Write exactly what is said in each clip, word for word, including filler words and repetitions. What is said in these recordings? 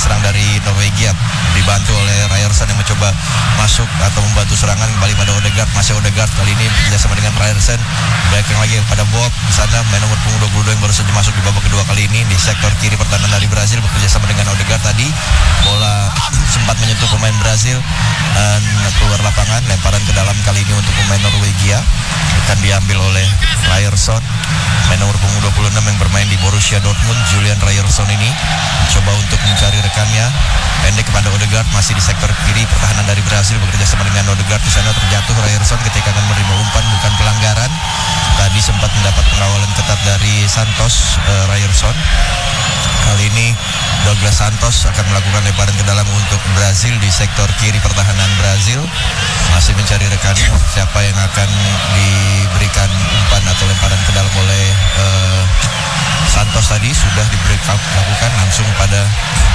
diserang dari Norwegia, dibantu oleh Ryerson yang mencoba masuk atau membantu serangan. Kembali pada Odegaard, masih Odegaard kali ini bekerjasama dengan Ryerson, backing lagi kepada Bob di sana, main nomor punggung dua puluh dua yang baru saja masuk di babak kedua kali ini di sektor kiri pertahanan dari Brazil bekerjasama dengan Odegaard. Tadi bola sempat menyentuh pemain Brazil dan keluar lapangan, lemparan ke dalam kali ini untuk pemain Norwegia akan diambil oleh Ryerson, main nomor punggung dua puluh enam yang bermain di Borussia Dortmund. Julian Ryerson ini mencoba untuk mencari rekannya, pendek kepada Odegaard, masih di sektor kiri pertahanan dari Brazil bekerja sama dengan Odegaard. Di sana terjatuh Ryerson ketika akan menerima umpan, bukan pelanggaran. Tadi sempat mendapat pengawalan ketat dari Santos. uh, Ryerson kali ini Douglas Santos akan melakukan lemparan ke dalam untuk Brazil di sektor kiri pertahanan Brazil, masih mencari rekannya siapa yang akan diberikan umpan atau lemparan ke dalam oleh uh, Santos. Tadi sudah diberikan lakukan langsung pada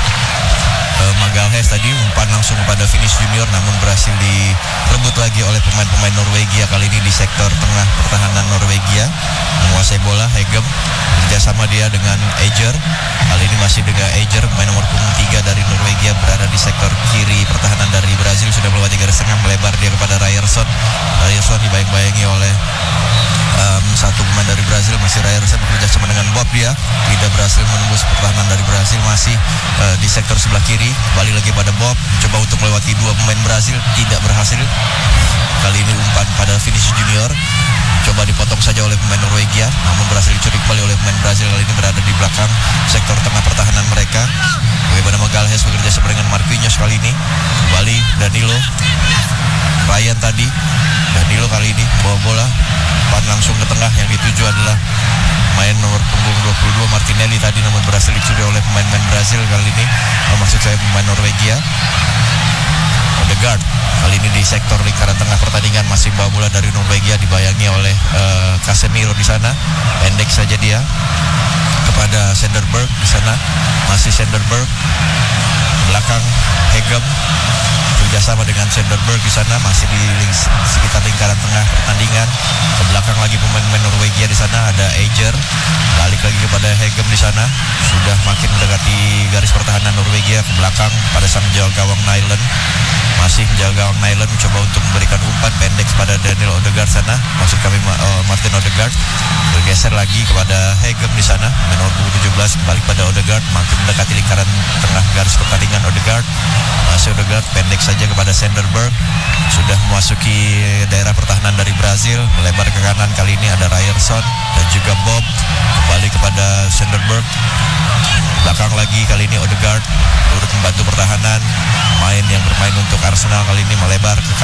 uh, Magalhaes, tadi umpan langsung kepada Vinicius Junior, namun berhasil direbut lagi oleh pemain-pemain Norwegia. Kali ini di sektor tengah pertahanan Norwegia menguasai bola. Hegem kerjasama dia dengan Eger, kali ini masih dengan Eger, main nomor punggung tiga dari Norwegia berada di sektor kiri pertahanan dari Brazil, sudah melewati garis tengah, melebar dia kepada Ryerson. Ryerson dibayang-bayangi oleh um, satu pemain dari Brazil, masih Ryerson bekerja sama dengan Bob, dia tidak berhasil menembus pertahanan dari Brazil, masih uh, di sektor sebelah kiri, kembali lagi pada Bob, coba untuk melewati dua pemain Brazil, tidak berhasil. Kali ini umpan pada Vinicius Junior, coba dipotong saja oleh pemain Norwegia, namun berhasil dicuri kembali oleh pemain Brazil. Kali ini berada di belakang sektor tengah pertahanan mereka. Bagaimana Magalhaes bekerja sama dengan Marquinhos kali ini, kembali Danilo, Ryan tadi, Danilo kali ini bawa bola, umpan langsung ke tengah, yang dituju adalah main nomor punggung dua puluh dua Martinelli tadi, namun berhasil dicuri oleh pemain-pemain Brazil kali ini, oh, maksud saya pemain Norwegia. Odegaard kali ini di sektor lingkaran tengah pertandingan, masih bawa bola dari Norwegia, dibayangi oleh uh, Casemiro di sana, pendek saja dia kepada Senderberg di sana, masih Senderberg belakang Hegem kerjasama dengan Senderberg di sana, masih di ling- sekitar lingkaran tengah pertandingan. Ke belakang lagi pemain-pemain Norwegia di sana, ada Eger, balik lagi kepada Hegem di sana, sudah makin mendekati garis pertahanan Norwegia. Ke belakang pada sang jaga gawang Nyland, masih menjaga gawang Nyland mencoba untuk memberikan umpan pendek kepada Daniel Odegaard sana, maksud kami uh, Martin Odegaard, bergeser lagi kepada Hegem di sana, nomor tujuh belas, balik pada Odegaard, makin mendekati lingkaran tengah garis pertandingan. Odegaard, masih Odegaard pendek saja kepada Senderberg, sudah memasuki daerah pertahanan dari Brazil, melebar ke kanan. Kali ini ada Ryerson dan juga Bob, kembali kepada Senderberg, belakang lagi kali ini Odegaard turut membantu pertahanan, main yang bermain untuk Arsenal kali ini melebar ke